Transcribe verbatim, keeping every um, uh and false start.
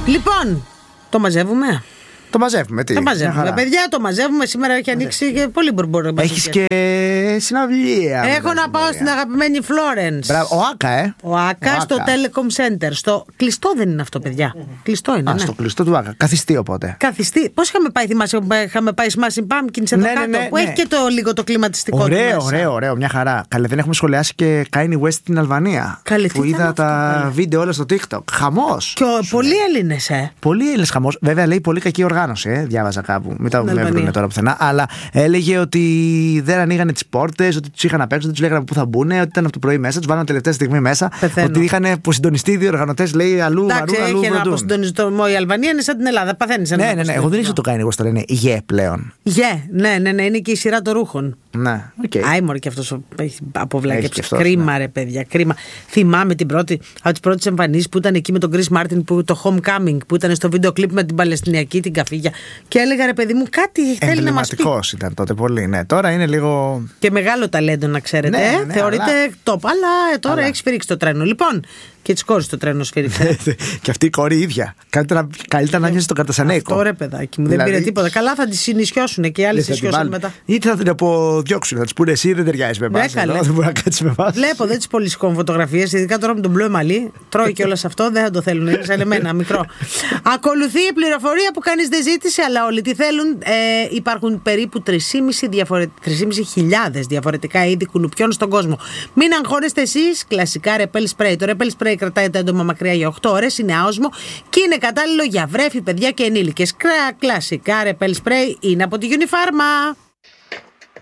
Λοιπόν, το μαζεύουμε. Το μαζεύουμε, τι. Το μαζεύουμε. Παιδιά, το μαζεύουμε. Σήμερα έχει ανοίξει και πολύ μπουρμπούρο. Έχεις και συναυλία. Έχω να πάω στην αγαπημένη Φλόρενς. Ο Άκα, ε. Ο Άκα στο Telecom Center. Στο κλειστό δεν είναι αυτό, παιδιά. Κλειστό είναι. Α, ναι. στο κλειστό του Άκα. Καθιστή οπότε. Καθιστή. Πώς είχαμε πάει, θυμάσαι, είχαμε πάει Smashing Pumpkins εδώ Ναι, κάτω. ναι, ναι, που ναι. έχει και το λίγο το κλιματιστικό του Ωραίο, μέσα. ωραίο, ωραίο. Μια χαρά. Καλέ, δεν έχουμε σχολιάσει και Kanye West στην Αλβανία. Καλέ, που τι είδα ήταν τα αυτό, βίντεο όλα στο TikTok. Χαμός. Και ο, πολλοί Έλληνες, ε. Πολλοί Έλληνες χαμός. Βέβαια λέει πολύ κακή οργάνωση, ε. Διάβαζα κάπου. Μην τα Αλβανία. βρουν τώρα πουθενά. Αλλά έλεγε ότι δεν ανοίγανε τις πόρτες, ότι τους είχαν απ' έξω, δεν τους λέγανε πού θα μπουν, ότι ήταν από το πρωί μέσα, τους βάλανε τελευταία στιγμή μέσα. Πεθαίνω. Ότι είχαν αποσυντονιστεί οι διοργανωτές, λέει αλλού, Εντάξει, αλλού, αλλού. έχει ένα βροντούν. αποσυντονισμό. Η Αλβανία είναι σαν την Ελλάδα. Παθαίνεις ένα. Ναι, ναι, ναι. Εγώ δεν ήξερα το κάνει εγώ τώρα. Είναι γε πλέον. Γε, ναι, ναι, ναι. Είναι και η σειρά των ρούχων. Ναι, οκ. Άιμορ και αυτός ο- έχει Έχει και αποβλάκεψει. αυτός, Κρίμα, ναι. ρε παιδιά, κρίμα. Θυμάμαι την πρώτη, από τις πρώτες εμφανίσεις που ήταν εκεί με τον Chris Martin, που, το Homecoming, που ήταν στο βίντεο κλιπ με την Παλαιστινιακή, την καφίγια. Και έλεγα, ρε παιδί μου, κάτι θέλει να μας πει. Εμβληματικός ήταν τότε πολύ. Ναι, τώρα είναι λίγο. Και μεγάλο ταλέντο, να ξέρετε. Ναι, ε. ναι, Θεωρείται αλλά- top. Αλλά ε, τώρα Αλλά- έχει σφυρίξει το τρένο. Λοιπόν, και τη κόρη το τρένο σφυρίξε. Και αυτή η κόρη ίδια. Καλύτερα, καλύτερα να νιώσει τον Κατασανέικο. Αυτό ρε παιδάκι μου, δεν Δηλαδή- πήρε τίποτα. Καλά, θα τη συνισιώσουν και οι άλλοι Δεν θα την συνισιώσουν βάλουν. μετά. Ή θα την αποδιώξουν, θα τη πούνε εσύ δεν ταιριάζει με Ναι, εμάς. καλέ. εδώ, Δεν μπορεί να κάτσει με εμάς. Βλέπω, δεν τι πολύ σηκώνουν φωτογραφίες, ειδικά τώρα με τον μπλε μαλλί. Τρώει και όλα σε αυτό, δεν θα το θέλουν. Είναι σαν εμένα, μικρό. Ακολουθεί η πληροφορία που κανείς δεν ζήτησε, αλλά όλοι τι θέλουν. Ε, υπάρχουν περίπου τρεις χιλιάδες διαφορε... διαφορετικά είδη κουνουπιών στον κόσμο. Μην αγχώνεστε εσείς. Κλασικά Repel Spray. Το Repel Spray κρατάει τα έντομα μακριά για οκτώ ώρες, είναι άοσμο και είναι κατάλληλο για βρέφη, παιδιά και ενήλικες. Κλασικά Repel Spray είναι από τη Unifarma.